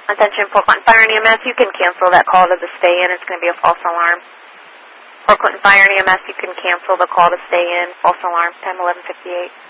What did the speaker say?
Attention, Port Clinton Fire and EMS, you can cancel that call to the stay-in. It's going to be a false alarm. Port Clinton Fire and EMS, you can cancel the call to stay in. False alarm, time 11:58.